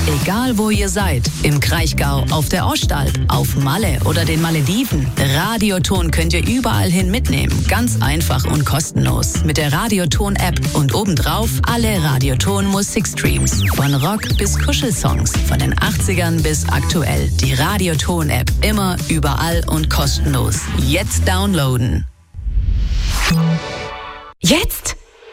Egal wo ihr seid, im Kraichgau, auf der Ostalb, auf Malle oder den Malediven, Radioton könnt ihr überall hin mitnehmen. Ganz einfach und kostenlos. Mit der Radioton-App und obendrauf alle Radioton-Musikstreams. Von Rock bis Kuschelsongs, von den 80ern bis aktuell. Die Radioton-App immer, überall und kostenlos. Jetzt downloaden. Jetzt?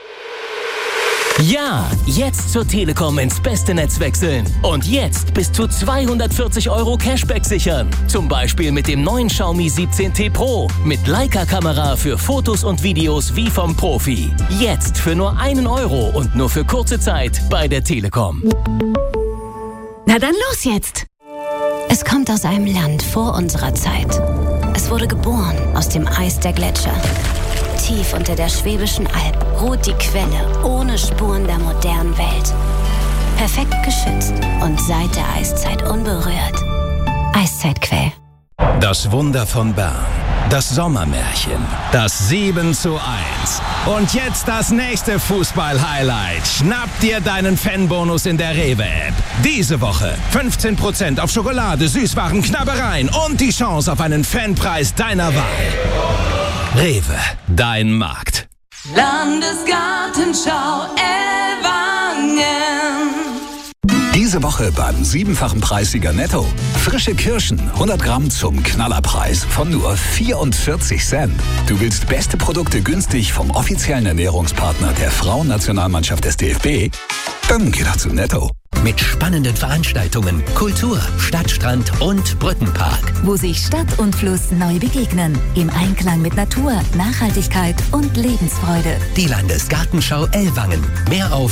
Ja, jetzt zur Telekom ins beste Netz wechseln. Und jetzt bis zu 240 € Cashback sichern. Zum Beispiel mit dem neuen Xiaomi 17T Pro. Mit Leica-Kamera für Fotos und Videos wie vom Profi. Jetzt für nur 1 € und nur für kurze Zeit bei der Telekom. Na dann los jetzt! Es kommt aus einem Land vor unserer Zeit. Es wurde geboren aus dem Eis der Gletscher. Tief unter der Schwäbischen Alb ruht die Quelle ohne Spuren der modernen Welt. Perfekt geschützt und seit der Eiszeit unberührt. Eiszeitquell. Das Wunder von Bern. Das Sommermärchen. Das 7:1. Und jetzt das nächste Fußball-Highlight. Schnapp dir deinen Fanbonus in der Rewe-App. Diese Woche 15% auf Schokolade, Süßwaren, Knabbereien und die Chance auf einen Fanpreis deiner Wahl. Rewe, dein Markt. Landesgartenschau Ellwangen. Diese Woche beim 7-fachen Preissieger Netto. Frische Kirschen, 100 Gramm zum Knallerpreis von nur 44 Cent. Du willst beste Produkte günstig vom offiziellen Ernährungspartner der Frauennationalmannschaft des DFB? Dann geh doch zu Netto. Mit spannenden Veranstaltungen, Kultur, Stadtstrand und Brückenpark. Wo sich Stadt und Fluss neu begegnen. Im Einklang mit Natur, Nachhaltigkeit und Lebensfreude. Die Landesgartenschau Ellwangen. Mehr auf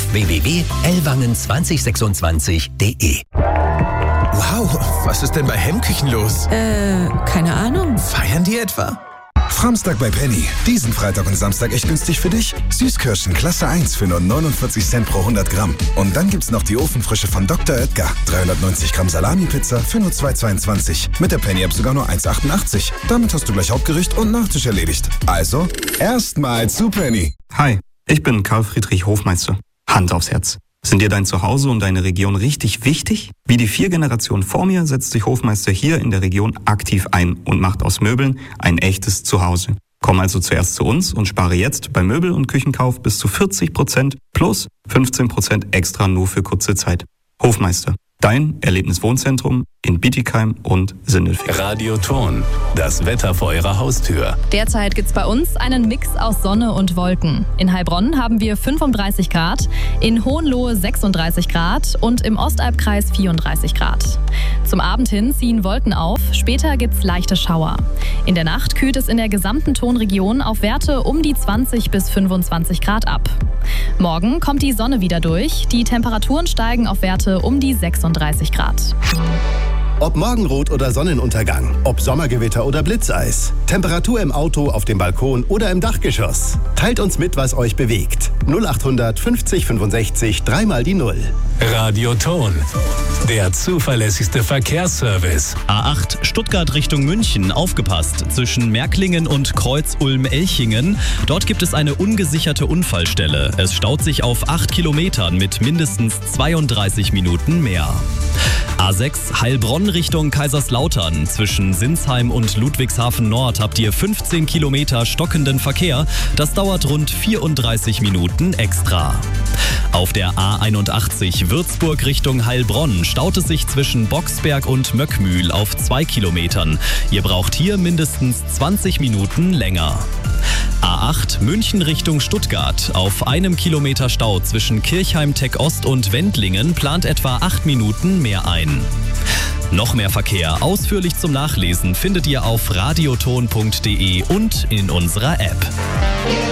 www.ellwangen2026.de. Wow, was ist denn bei Hemmküchen los? Keine Ahnung. Feiern die etwa? Samstag bei Penny. Diesen Freitag und Samstag echt günstig für dich. Süßkirschen Klasse 1 für nur 49 Cent pro 100 Gramm. Und dann gibt's noch die Ofenfrische von Dr. Oetker. 390 Gramm Salami-Pizza für nur 2,22. Mit der Penny-App sogar nur 1,88. Damit hast du gleich Hauptgericht und Nachtisch erledigt. Also, erstmal zu Penny. Hi, ich bin Karl Friedrich Hofmeister. Hand aufs Herz. Sind dir dein Zuhause und deine Region richtig wichtig? Wie die 4 Generationen vor mir setzt sich Hofmeister hier in der Region aktiv ein und macht aus Möbeln ein echtes Zuhause. Komm also zuerst zu uns und spare jetzt beim Möbel- und Küchenkauf bis zu 40% plus 15% extra nur für kurze Zeit. Hofmeister, dein Erlebniswohnzentrum in Bietigheim und Sindelfingen. Radioton, das Wetter vor eurer Haustür. Derzeit gibt's bei uns einen Mix aus Sonne und Wolken. In Heilbronn haben wir 35 Grad, in Hohenlohe 36 Grad und im Ostalbkreis 34 Grad. Zum Abend hin ziehen Wolken auf, später gibt's leichte Schauer. In der Nacht kühlt es in der gesamten Tonregion auf Werte um die 20 bis 25 Grad ab. Morgen kommt die Sonne wieder durch, die Temperaturen steigen auf Werte um die 36 Grad. Ob Morgenrot oder Sonnenuntergang, ob Sommergewitter oder Blitzeis, Temperatur im Auto, auf dem Balkon oder im Dachgeschoss. Teilt uns mit, was euch bewegt. 0800 50 65 3 mal die 0. Radioton, der zuverlässigste Verkehrsservice. A8 Stuttgart Richtung München, aufgepasst, zwischen Märklingen und Kreuz-Ulm-Elchingen. Dort gibt es eine ungesicherte Unfallstelle. Es staut sich auf 8 Kilometern mit mindestens 32 Minuten mehr. A6 Heilbronn Richtung Kaiserslautern. Zwischen Sinsheim und Ludwigshafen Nord habt ihr 15 Kilometer stockenden Verkehr. Das dauert rund 34 Minuten extra. Auf der A81 Würzburg Richtung Heilbronn staut es sich zwischen Boxberg und Möckmühl auf 2 Kilometern. Ihr braucht hier mindestens 20 Minuten länger. A8 München Richtung Stuttgart. Auf 1 Kilometer Stau zwischen Kirchheim-Tech Ost und Wendlingen plant etwa 8 Minuten mehr ein. Noch mehr Verkehr ausführlich zum Nachlesen findet ihr auf radioton.de und in unserer App.